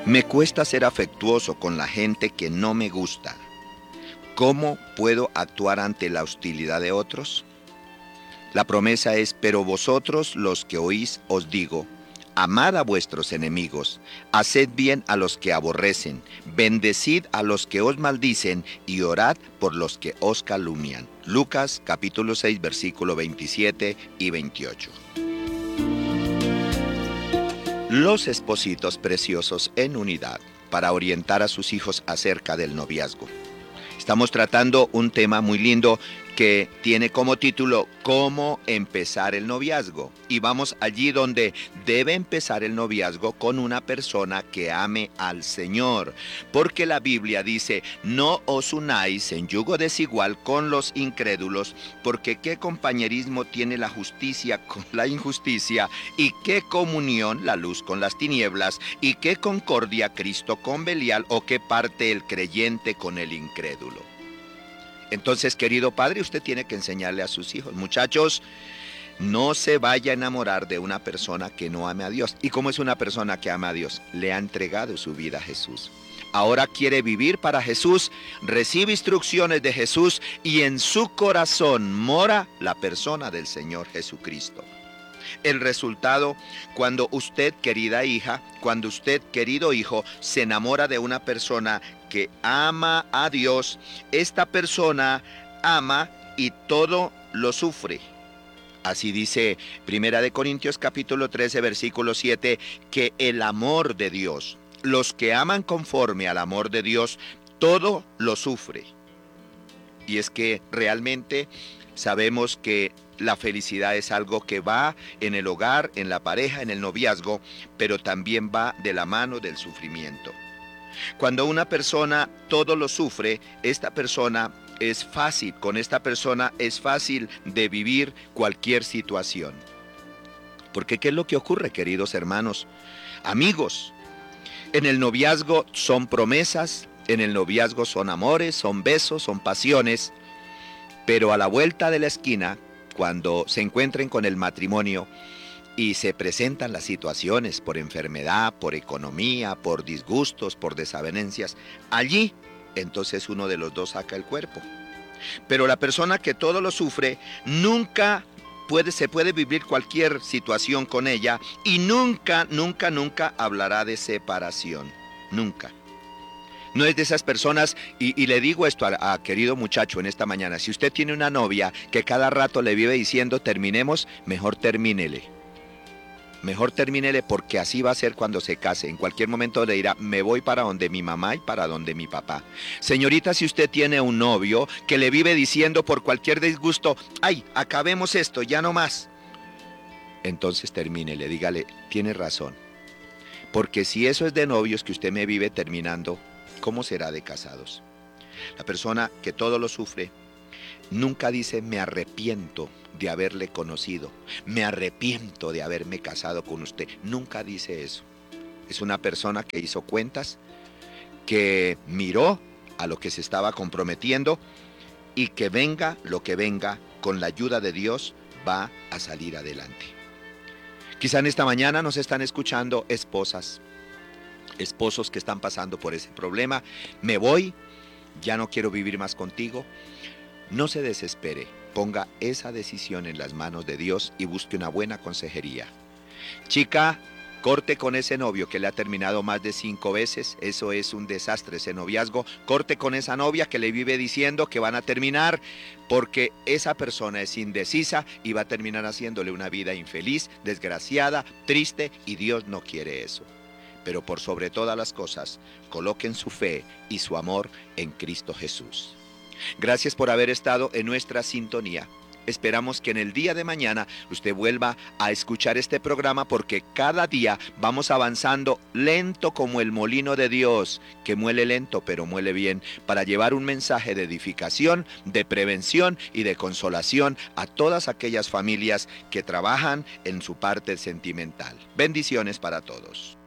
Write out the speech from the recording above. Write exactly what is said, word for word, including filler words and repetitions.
Me cuesta ser afectuoso con la gente que no me gusta. ¿Cómo puedo actuar ante la hostilidad de otros? La promesa es, pero vosotros los que oís os digo, amad a vuestros enemigos, haced bien a los que aborrecen, bendecid a los que os maldicen y orad por los que os calumnian. Lucas capítulo seis versículo veintisiete y veintiocho. Los espositos preciosos en unidad para orientar a sus hijos acerca del noviazgo. Estamos tratando un tema muy lindo que tiene como título ¿Cómo empezar el noviazgo? Y vamos allí donde debe empezar el noviazgo con una persona que ame al Señor. Porque la Biblia dice, no os unáis en yugo desigual con los incrédulos, porque qué compañerismo tiene la justicia con la injusticia, y qué comunión la luz con las tinieblas, y qué concordia Cristo con Belial, o qué parte el creyente con el incrédulo. Entonces, querido padre, usted tiene que enseñarle a sus hijos, muchachos, no se vaya a enamorar de una persona que no ame a Dios. ¿Y cómo es una persona que ama a Dios? Le ha entregado su vida a Jesús. Ahora quiere vivir para Jesús, recibe instrucciones de Jesús y en su corazón mora la persona del Señor Jesucristo. El resultado, cuando usted, querida hija, cuando usted, querido hijo, se enamora de una persona que ama a Dios, esta persona ama y todo lo sufre. Así dice Primera de Corintios capítulo trece versículo siete, que el amor de Dios, los que aman conforme al amor de Dios, todo lo sufre. Y es que realmente sabemos que la felicidad es algo que va en el hogar, en la pareja, en el noviazgo, pero también va de la mano del sufrimiento. Cuando una persona todo lo sufre, esta persona es fácil, con esta persona es fácil de vivir cualquier situación. Porque ¿qué es lo que ocurre, queridos hermanos? Amigos, en el noviazgo son promesas, en el noviazgo son amores, son besos, son pasiones, pero a la vuelta de la esquina, cuando se encuentren con el matrimonio y se presentan las situaciones por enfermedad, por economía, por disgustos, por desavenencias, allí entonces uno de los dos saca el cuerpo. Pero la persona que todo lo sufre, nunca puede, se puede vivir cualquier situación con ella y nunca, nunca, nunca hablará de separación. Nunca. No es de esas personas, y, y le digo esto a, a querido muchacho en esta mañana, si usted tiene una novia que cada rato le vive diciendo terminemos, mejor termínele. Mejor termínele porque así va a ser cuando se case. En cualquier momento le dirá, me voy para donde mi mamá y para donde mi papá. Señorita, si usted tiene un novio que le vive diciendo por cualquier disgusto, ay, acabemos esto, ya no más. Entonces termínele, dígale, tiene razón. Porque si eso es de novios que usted me vive terminando, ¿cómo será de casados? La persona que todo lo sufre nunca dice me arrepiento de haberle conocido, me arrepiento de haberme casado con usted. Nunca dice eso. Es una persona que hizo cuentas, que miró a lo que se estaba comprometiendo y que venga lo que venga, con la ayuda de Dios va a salir adelante. Quizá en esta mañana nos están escuchando esposas, esposos que están pasando por ese problema. Me voy, ya no quiero vivir más contigo. No se desespere, ponga esa decisión en las manos de Dios y busque una buena consejería. Chica, corte con ese novio que le ha terminado más de cinco veces, eso es un desastre ese noviazgo. Corte con esa novia que le vive diciendo que van a terminar porque esa persona es indecisa y va a terminar haciéndole una vida infeliz, desgraciada, triste, y Dios no quiere eso. Pero por sobre todas las cosas, coloquen su fe y su amor en Cristo Jesús. Gracias por haber estado en nuestra sintonía. Esperamos que en el día de mañana usted vuelva a escuchar este programa porque cada día vamos avanzando lento como el molino de Dios, que muele lento pero muele bien, para llevar un mensaje de edificación, de prevención y de consolación a todas aquellas familias que trabajan en su parte sentimental. Bendiciones para todos.